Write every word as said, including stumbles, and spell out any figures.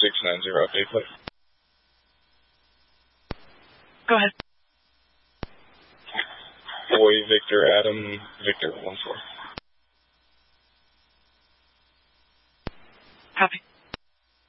six nine zero update, please. Go ahead. Boy, Victor, Adam, Victor, one four. Copy.